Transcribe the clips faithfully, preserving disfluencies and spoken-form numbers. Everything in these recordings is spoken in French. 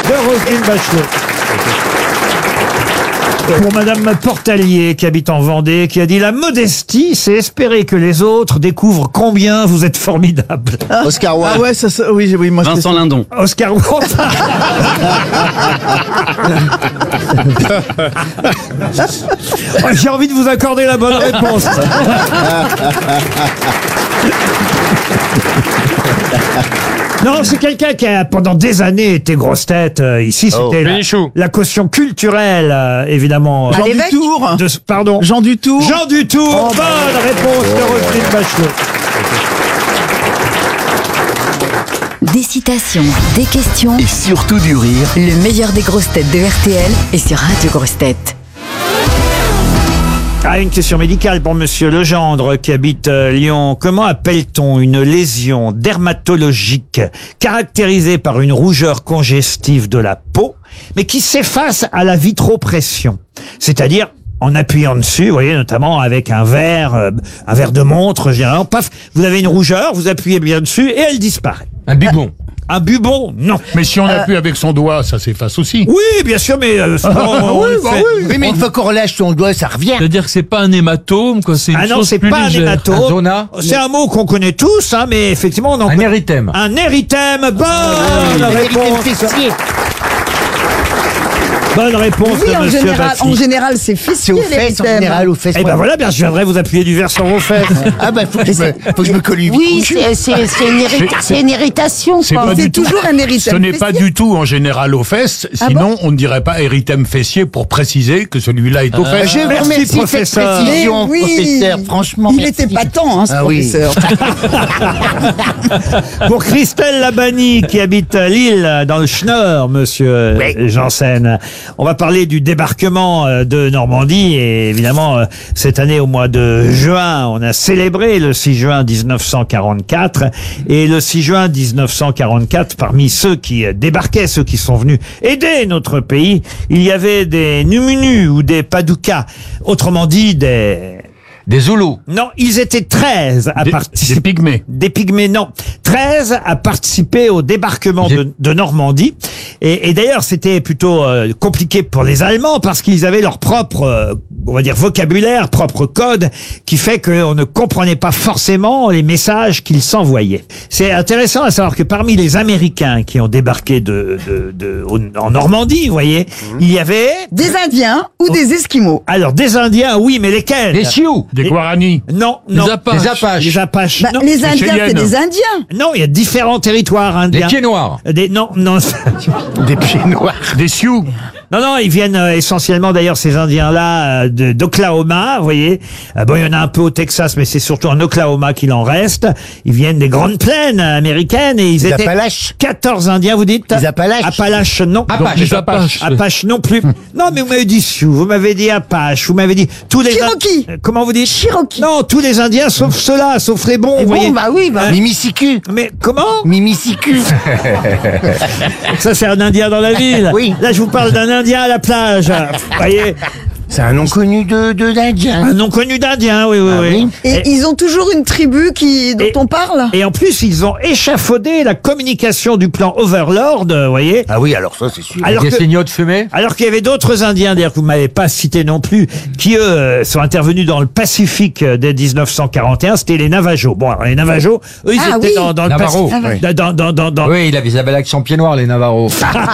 de Roselyne Bachelot. Pour Madame Portalier, qui habite en Vendée, qui a dit « La modestie, c'est espérer que les autres découvrent combien vous êtes formidable. » Oscar Wilde. Ah ouais, ça, ça oui, oui, moi je Vincent Lindon. Oscar Wilde. J'ai envie de vous accorder la bonne réponse. Non, c'est quelqu'un qui a pendant des années été grosse tête. Euh, ici, c'était la, Bénichou. la caution culturelle, euh, évidemment. Jean l'évêque Dutour. De, pardon. Jean Dutour. Jean Dutour. Bonne réponse de Roselyne Bachelot. Des citations, des questions, Et surtout du rire. le meilleur des grosses têtes de R T L est sur Radio Grosses Têtes. Ah, une question médicale pour Monsieur Legendre qui habite euh, Lyon. Comment appelle-t-on une lésion dermatologique caractérisée par une rougeur congestive de la peau, mais qui s'efface à la vitropression? C'est-à-dire en appuyant dessus, vous voyez, notamment avec un verre, euh, un verre de montre, généralement, paf, vous avez une rougeur, vous appuyez bien dessus et elle disparaît. Un bubon. Un bubon? Non. Mais si on appuie avec son doigt, ça s'efface aussi. Oui, bien sûr, mais euh, souvent, on le fait. Oui, mais une fois qu'on relâche son doigt, ça revient. C'est-à-dire que c'est pas un hématome, quoi. C'est une Ah non, chose c'est plus pas un légère. hématome. Un zona. C'est un mot qu'on connaît tous, hein, mais effectivement, on en Un connaît- érythème. Un érythème. Bonne réponse. fessier. Bonne réponse Oui, de en Monsieur général, Baffy. en général, c'est C'est fessier, aux fesses, en l'érythème. général, aux fesses. Eh ben voilà, bien, je viendrai vous appuyer du verre sur vos fesses. Ah bah, faut que je me, faut que je me colle une Oui, vitre au cul. c'est c'est- c'est une, irrita- C'est- c'est une irritation, C'est quoi. pas C'est du tout. toujours un érythème Ce n'est pas fessier. du tout en général aux fesses. Ah Sinon, on ne dirait pas érythème fessier pour préciser que celui-là est aux fesses. Je vous Merci, remercie de cette professeur. précision, Mais oui. professeur. Franchement, Il merci. était pas temps, hein, ce Ah oui. professeur. Pour Christelle Labani, qui habite à Lille, dans le Schnorr, monsieur Oui. Janssen. On va parler du débarquement euh, de Normandie. Et évidemment, euh, cette année, au mois de juin, on a célébré le six juin mille neuf cent quarante-quatre. Et le six juin mille neuf cent quarante-quatre, parmi ceux qui euh, débarquaient, ceux qui sont venus aider notre pays, il y avait des Numunus ou des Padoukas. Autrement dit, des... Des Zoulous. Non, ils étaient treize à Des, participer. des pygmées. Des pygmées, non. treize à participer au débarquement J'ai- de, de Normandie. Et, et d'ailleurs, c'était plutôt euh, compliqué pour les Allemands parce qu'ils avaient leur propre, euh, on va dire, vocabulaire, propre code, qui fait qu'on ne comprenait pas forcément les messages qu'ils s'envoyaient. C'est intéressant à savoir que parmi les Américains qui ont débarqué de, de, de, au- en Normandie, vous voyez, il y avait... Des Indiens ou des Esquimaux. Alors, des Indiens, oui, mais lesquels? Des Sioux. Des Et- Guarani. Non, Des non. Apaches. Des Apaches. Les Apaches, Bah, non. les Indiens, c'est Cheyennes. des Indiens. Non, il y a différents territoires indiens. Des Pieds Noirs. Des, non, non. Des pieds noirs. Des Sioux. Non, non, ils viennent euh, essentiellement, d'ailleurs, ces Indiens-là, euh, de- d'Oklahoma, vous voyez. Euh, bon, il y en a un peu au Texas, mais c'est surtout en Oklahoma qu'il en reste. Ils viennent des grandes plaines américaines et ils Les étaient Appalaches. quatorze Indiens, vous dites? Les Appalaches. Appalaches, non. Apaches. les Apaches. Apaches non plus. Non, mais vous m'avez dit Sioux, vous m'avez dit Apaches, vous m'avez dit tous les... Cherokee. Euh, Comment vous dites? Cherokee. Non, tous les Indiens, sauf ceux-là, sauf les bons, vous Bon, voyez. bah oui, bah. Mimicicu. Mais comment? Mimicicu. Ça, c'est un Indien dans la ville. Oui. Là, je vous parle d'un Indien à la plage. Vous voyez, C'est un nom connu de, de d'Indien. un nom connu d'Indien, oui, oui, Ah oui. oui. Et, Et, ils ont toujours une tribu qui, dont Et- on parle. et en plus, ils ont échafaudé la communication du plan Overlord, vous voyez. Ah oui, alors ça, c'est sûr. Alors Des que, signaux de fumée. alors qu'il y avait d'autres Indiens, d'ailleurs, que vous m'avez pas cités non plus, qui, eux, euh, sont intervenus dans le Pacifique euh, dès mille neuf cent quarante et un, c'était les Navajos. Bon, alors, les Navajos, eux, ils Ah étaient oui. dans, dans le Navarro. Pacifique. Ah Dans, dans, dans, dans, Oui, il avait, ils avaient l'accent pied noir, les Navarros.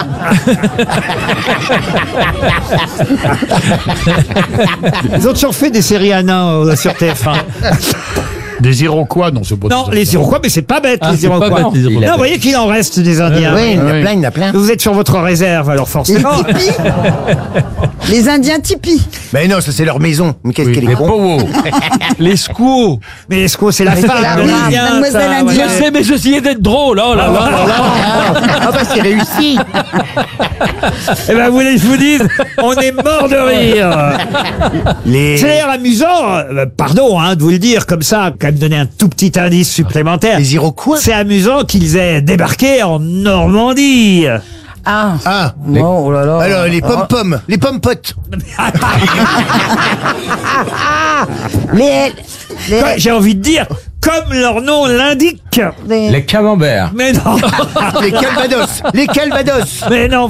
Ils ont toujours fait des séries à nains euh, sur T F un. Des Iroquois, non, c'est pas Non, des- les Iroquois, mais c'est pas bête, Ah, les c'est pas Iroquois. bête, les Iroquois. Non, vous voyez qu'il en reste des Indiens. Oui, il y en a oui. plein, il y en a plein. Vous êtes sur votre réserve, alors Les forcément. tipis. Les Indiens tipis. Mais non, ça c'est leur maison. Mais qu'est-ce Oui, qu'elle les est con. Powwow. Les Squaws. Mais Esco, c'est la c'est femme la de femme, l'Indien, mademoiselle ça, indienne. ouais. mais j'essayais d'être drôle. Oh là là là là. Ah bah c'est réussi. Eh ben, vous voulez que je vous dise, on est mort de rire. Les... C'est d'ailleurs amusant, euh, pardon hein, de vous le dire comme ça, quand même donner un tout petit indice supplémentaire. Les Iroquois. C'est amusant qu'ils aient débarqué en Normandie. Ah. Ah. Oh là là. Alors les pommes-pommes, les pommes-potes. Les, les, Quoi, j'ai envie de dire, comme leur nom l'indique. les- Les camemberts. Mais non, Les calvados. Les calvados. mais non.